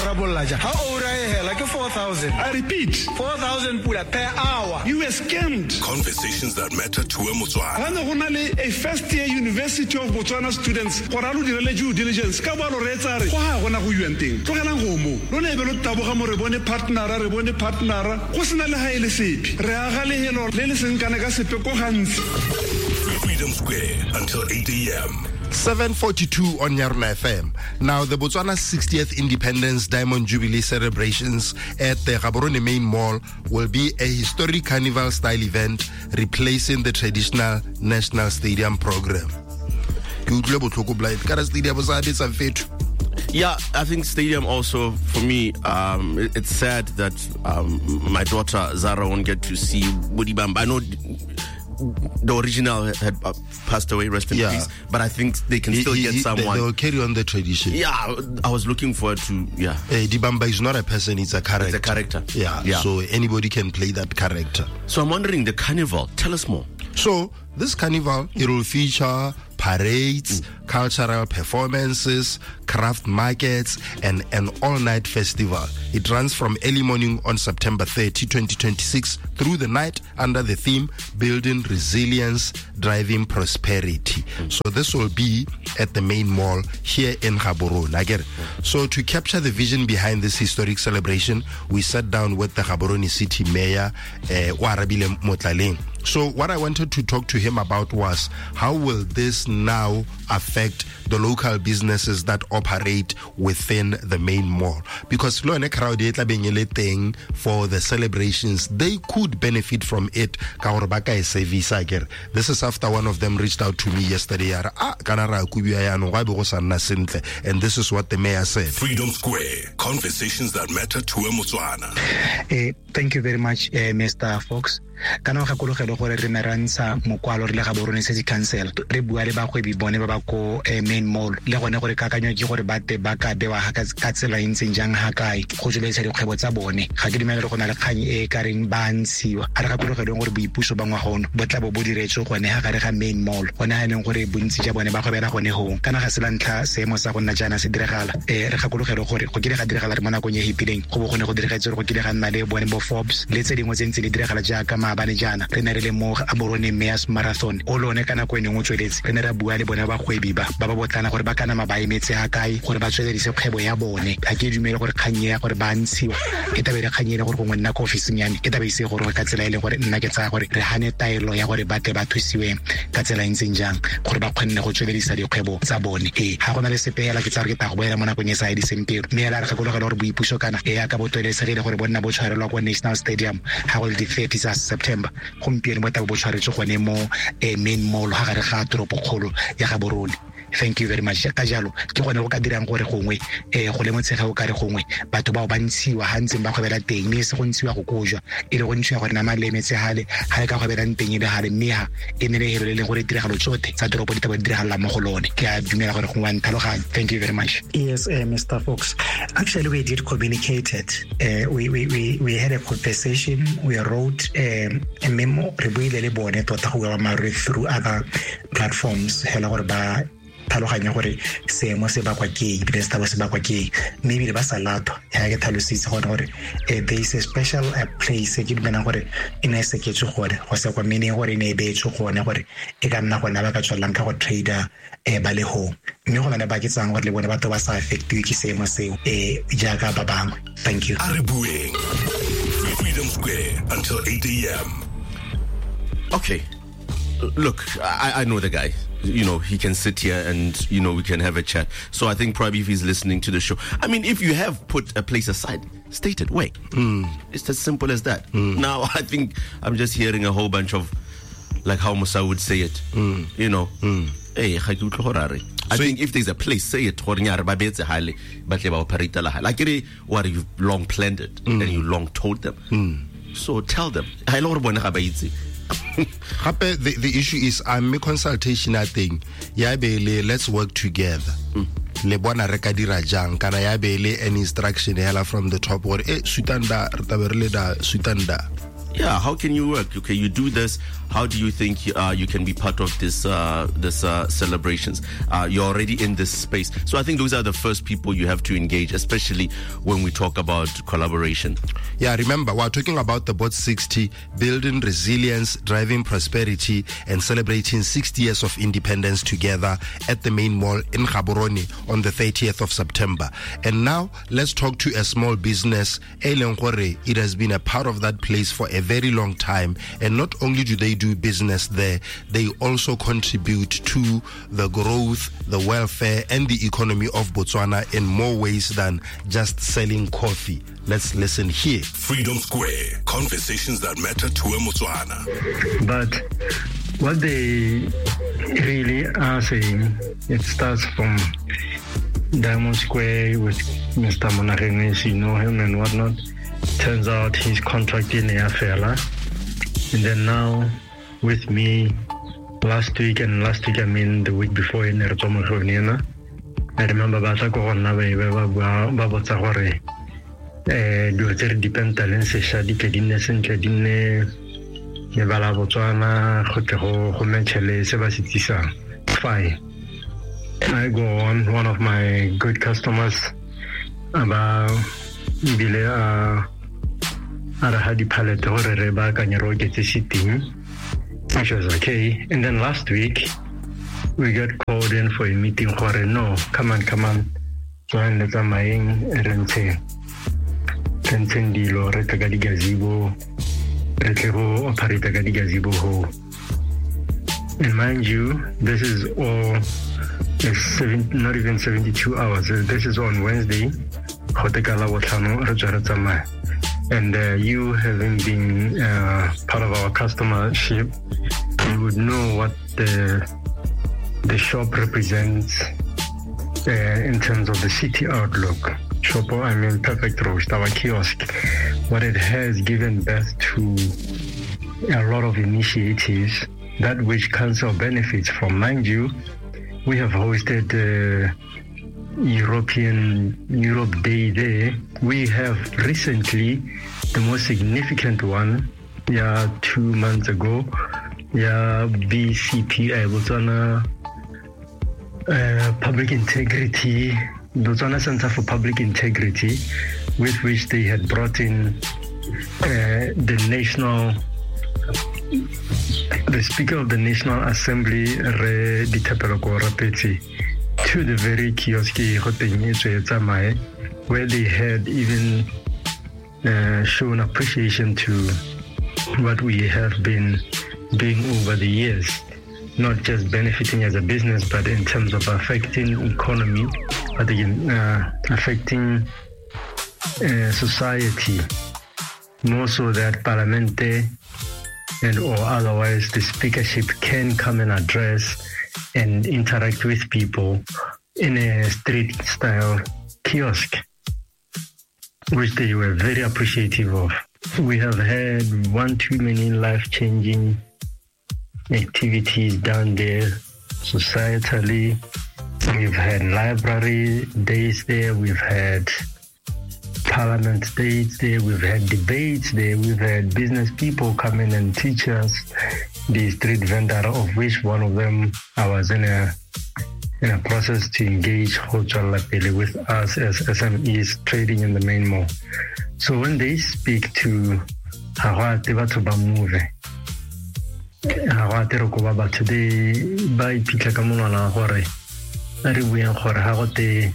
rabolla ja ha o ra e hela ke 4,000. I repeat, 4,000 pula per hour. you were scammed. Conversations that matter to a Motswana. When go na le a first year University of Botswana students go ra lo direle due diligence ka ba lo re etsa re go ha gona go yuang teng tlogelang go mo lo ne be lo taboga mo re bone partnera go sena le ha ile sepi re aga lehelo le le seng kana ka sepe ko gantsi. Freedom Square until 8 a.m. 7:42 on Yarna FM. Now, the Botswana's 60th Independence Diamond Jubilee celebrations at the Gaborone Main Mall will be a historic carnival-style event replacing the traditional National Stadium program. Yeah, I think stadium also, for me, it's sad that my daughter Zara won't get to see Woody Bamba. I know the original had passed away, rest in peace, but I think they can still get someone. They will carry on the tradition. Yeah, I was looking forward to, Dibamba is not a person, it's a character. It's a character. Yeah, so anybody can play that character. So I'm wondering, the carnival, tell us more. So this carnival, it will feature parades, cultural performances, craft markets, and an all-night festival. It runs from early morning on September 30, 2026 through the night under the theme Building Resilience, Driving Prosperity. So this will be at the main mall here in Gaborone. I get it. So to capture the vision behind this historic celebration, we sat down with the Gaborone City Mayor, Warabile Motlaleng. So what I wanted to talk to him about was how will this now affect the local businesses that operate within the main mall? Because for the celebrations, they could benefit from it. This is after one of them reached out to me yesterday. And this is what the mayor said. Freedom Square, conversations that matter to a Motswana. Thank you very much, Mr. Fox. Kana ga kologelo gore re merantsha mokwalo re le Gaborone City Council re bua le bagwebi bone ba ba ko main mall le gone gore kakanywa ke gore ba te ba ka bewa ka tsela intseng jang ha kae go tsweletsa dikgwebo tsa bone ga ke dumela go na le kgang e ka reng ba ntshiwa a re ga kologelo gore boipuso ba ngwagono bo tla bo diretswe gone ha gare ga main mall gone ha leng gore bontsi ja bone ba go bela gone ho kana ga sela ntlha seemo sa go nna jana se diregala re ga kologelo gore go kile ga diragala re mona go nye hipileng go bo gone go diretswe go kile ga nna le bone bo Forbes le tse dingwe tse ntse di diragala jaaka maabane jana re ne re le mo Gaborone Mayors Marathon o lone kana go ene go tsweletse re ne re bua le bona ba gwebi ba botlana gore ba kana mabaemetse ha kae gore ba tsweletse kgwebo ya bone ga ke dumela gore kganye ya gore ba ntshiwa ke tabele kganyele gore go nna ko office nyane ke tabele se gore ka tsela ile gore nna ke tsaya gore re hane taelo ya gore ba tle ba thusiwe ka tsela intseng jang gore ba kgonne go tswelelisa dikgwebo tsa bone ha gona le sepela ke tsaya re ta go boela mona go nyesa di sempiro mme la re gakologa gore boipuso kana ya ka botwelesegile gore bonna bo tshwarelwa kwa National Stadium ha go le di 30 September gompieno ba tla bo tshwaretswe gone mo main mall ha gare ga toropo kgolo ya Gaborone. Thank you very much. Ka jalo ke gone go ka dirang gore gongwe go le motshega o ka re gongwe batho ba ba ntshiwa ha ntseng ba khobela teng mme se go ntshiwa go kojwa ile go ntshiwa gore na malemetse hale ha ka khobela nteng ile hale mme ha e ne le hirele gore diragalo tsote tsa toropo di taba diragala mo go lone ke a dumela gore go wa ntlhaloganya. Thank you very much. Yes, Mr. Fox, actually we did communicate it. We had a conversation, we wrote a memo re buile le bone tota go ma through other platforms hela gore ba tlhaloganya gore seemo se bakwa ke best ba se bakwa ke maybe le ba salato ya ke tlhalositse gore there is a special place ke dimena gore ina se ke tsogore go se kwa mene gore ne be tsogone gore e ka nna gona ba ka tswalang ka go trader ba le home mme go na ba ke tsang gore le bone batho ba sa affectiwe ke seemo seo jaaka ba bangwe. Thank you. Aribueng Freedom Square until 8 a.m. Okay, look, I know the guy. You know, he can sit here and, you know, we can have a chat. So I think probably if he's listening to the show, I mean, if you have put a place aside, state it. Wait, it's as simple as that. Now, I think I'm just hearing a whole bunch of, like how Musa would say it, you know. Hey, I think if there's a place, say it. Like you've long planned it and you long told them. So tell them. The issue is I'm a consultation thing. Let's work together. Le bona reka dira jang kana ya bele an instruction hela from the top or sutanda taberle da sutanda. Yeah, how can you work? Okay, you do this. How do you think you can be part of this celebrations? You're already in this space. So I think those are the first people you have to engage, especially when we talk about collaboration. Yeah, remember, we're talking about the Bot 60, building resilience, driving prosperity, and celebrating 60 years of independence together at the main mall in Gaborone on the 30th of September. And now, let's talk to a small business, Elengore. It has been a part of that place for a very long time. And not only do they do business there, they also contribute to the growth, the welfare, and the economy of Botswana in more ways than just selling coffee. Let's listen here. Freedom Square, conversations that matter to a Motswana. But what they really are saying, it starts from Diamond Square with Mr. Monaghenes, you know him and whatnot. Turns out he's contracting Afela. And then now with me last week I mean the week before in Ertomohoniana. I remember Bata Corona Babota Hore. Do a depend talent Shadi Kedines and Kedine Nevala Botswana, Hoteho, Homechele, Sebasitisa. Fine. I go on one of my good customers about Bile Arahadi Palette or Reba Kanyaro get sitting, which was okay. And then last week we got called in for a meeting. No, come on, join the Zamaing Rente. Dilo Retagadi Gazibo, Retero Operita Gadi Gazibo Ho. And mind you, this is all not even 72 hours. This is on Wednesday. Hotekala Watano Rajaratama. And you having been part of our customership, you would know what the shop represents in terms of the city outlook. Shopo, I mean Perfect Roast, our kiosk, what it has given birth to a lot of initiatives, that which council benefits from. Mind you, we have hosted Europe Day there. We have recently, the most significant one, 2 months ago, BCP, Botswana Public Integrity, Botswana Center for Public Integrity, with which they had brought in the Speaker of the National Assembly, Re Ditapeloko Rapeti, to the very kiosk where they had even shown appreciation to what we have been doing over the years, not just benefiting as a business, but in terms of affecting economy, but again, affecting society, more so that Parliament and or otherwise the speakership can come and address and interact with people in a street style kiosk, which they were very appreciative of. We have had one too many life-changing activities down there societally. We've had library days there, we've had parliament days there, we've had debates there, we've had business people come in and teach us the street vendor, of which one of them I was in a process to engage with us as SMEs trading in the main mall. So when they speak to Hawate Batuba Move, Hawate Rokobaba today by Pika Kamuna Hore, Ariwian Hore Hagote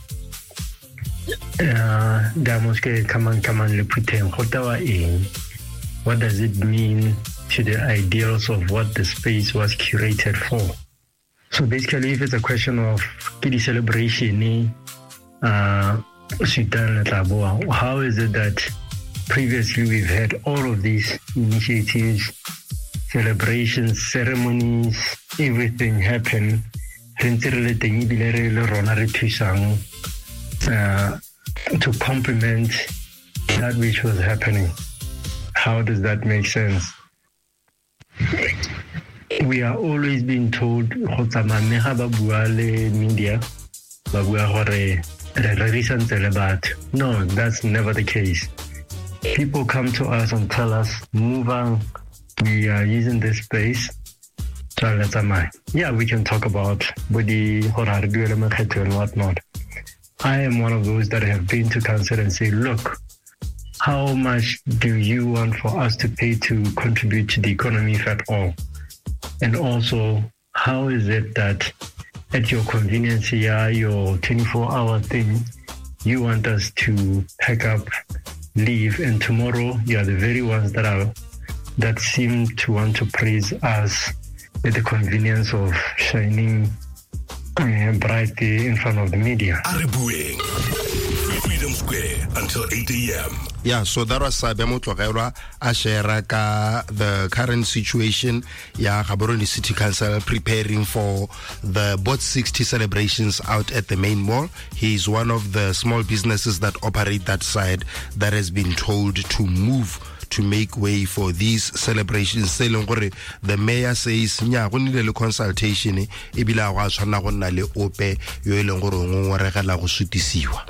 Damoske Kaman Le Putin Hotawa in. What does it mean to the ideals of what the space was curated for? So basically, if it's a question of Kidi celebration, how is it that previously we've had all of these initiatives, celebrations, ceremonies, everything happen, to complement that which was happening? How does that make sense? We are always being told, media, no, that's never the case. people come to us and tell us, move on, we are using this space. Yeah, we can talk about body and whatnot. I am one of those that have been to council and say, look, how much do you want for us to pay to contribute to the economy, if at all? And also, how is it that at your convenience here, your 24-hour thing, you want us to pack up, leave, and tomorrow you are the very ones that seem to want to praise us at the convenience of shining bright in front of the media. Aribueng, Freedom Square until 8 a.m. Yeah, so that was Sabemo Tlogelwa ashera ka the current situation. Yeah, Gaborone City Council preparing for the Bot 60 celebrations out at the main mall. He is one of the small businesses that operate that side that has been told to move to make way for these celebrations. The mayor says nya go nile le consultation e bila ga tshwana go nna le ope yo eleng gore ngwe regela go sutisiwa.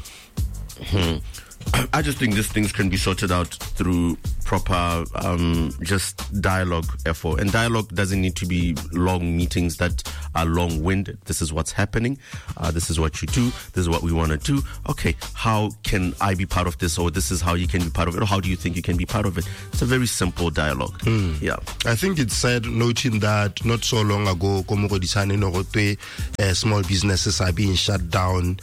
I just think these things can be sorted out through proper just dialogue effort. And dialogue doesn't need to be long meetings that are long-winded. This is what's happening. This is what you do. This is what we want to do. Okay, how can I be part of this? Or this is how you can be part of it. Or how do you think you can be part of it? It's a very simple dialogue. Yeah. I think it's sad noting that not so long ago, small businesses are being shut down.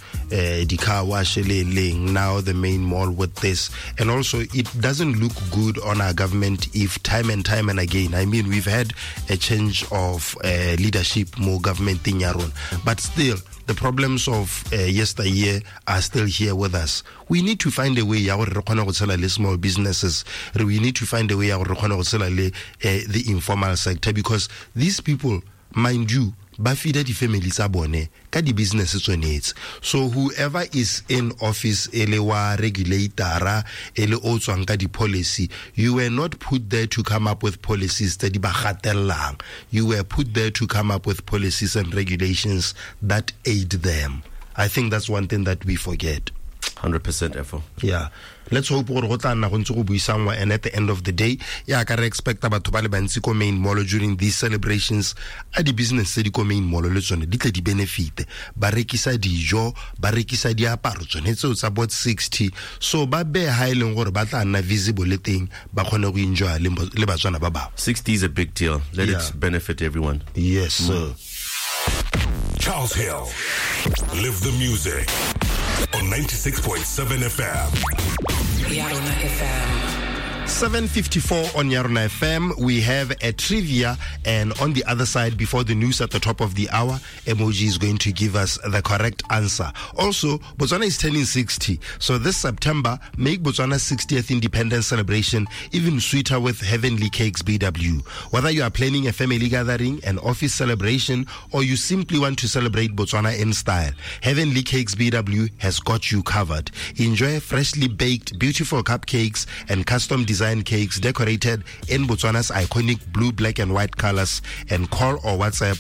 Now the main mall with this. And also, it doesn't look good on our government if time and again, I mean, we've had a change of leadership, more government thing, but still the problems of yesteryear are still here with us. We need to find a way small businesses. We need to find a way the informal sector, because these people, mind you, ba feed the families abone ka di businesses tshwanetse. So whoever is in office, ele wa regulator, ele o tswang ka di policy, you were not put there to come up with policies that di ba gatellang. You were put there to come up with policies and regulations that aid them. I think that's one thing that we forget. 100% effort. Yeah. Let's hope gore go tla nna go ntse go buisangwa, and at the end of the day, ya ka re expect batho ba le bantsi ko main mall during these celebrations. A di business tse di ko main mall le tsone di tle di benefit. Ba rekisa dijo, ba rekisa diaparo tsone tseo tsa Bot 60. So ba be ha ileng gore ba tla nna visible le teng ba khone go enjoy le batswana ba ba. 60 is a big deal. Let it benefit everyone. Yes, sir. Charles Hill, live the music on 96.7 FM. Yarona FM. 7:54 on Yarona FM. We have a trivia, and on the other side, before the news at the top of the hour, Emoji is going to give us the correct answer. Also, Botswana is turning 60, so this September, make Botswana's 60th independence celebration even sweeter with Heavenly Cakes BW. Whether you are planning a family gathering, an office celebration, or you simply want to celebrate Botswana in style, Heavenly Cakes BW has got you covered. Enjoy freshly baked, beautiful cupcakes and custom design cakes decorated in Botswana's iconic blue, black, and white colors, and call or WhatsApp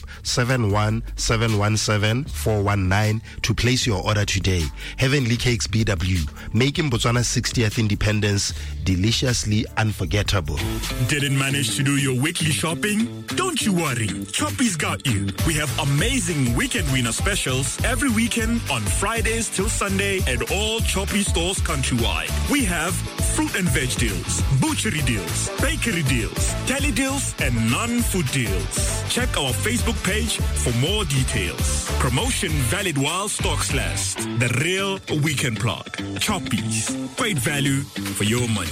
71717 to place your order today. Heavenly Cakes BW, making Botswana's 60th independence deliciously unforgettable. Didn't manage to do your weekly shopping? Don't you worry, Choppy's got you. We have amazing weekend winner specials every weekend on Fridays till Sunday at all Choppy stores countrywide. We have fruit and veg deals, butchery deals, bakery deals, deli deals, and non-food deals. Check our Facebook page for more details. Promotion valid while stocks last. The real weekend plot. Choppies. Great value for your money.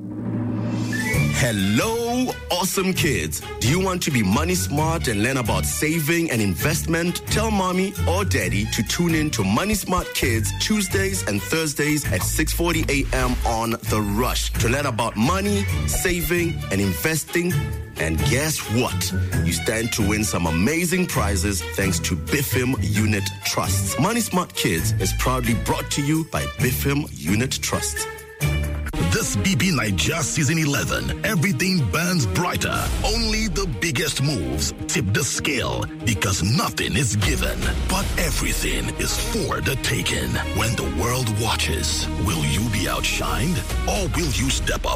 Hello, awesome kids. Do you want to be money smart and learn about saving and investment? Tell mommy or daddy to tune in to Money Smart Kids Tuesdays and Thursdays at 6:40 a.m. on The Rush to learn about money, saving, and investing. And guess what? You stand to win some amazing prizes thanks to BIFM Unit Trusts. Money Smart Kids is proudly brought to you by BIFM Unit Trusts. This BB Nigeria Season 11, everything burns brighter. Only the biggest moves tip the scale because nothing is given, but everything is for the taking. When the world watches, will you be outshined or will you step up